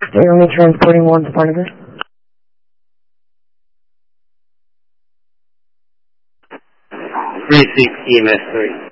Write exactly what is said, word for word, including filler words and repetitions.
You're only transporting one Spartacus? three six E M S three.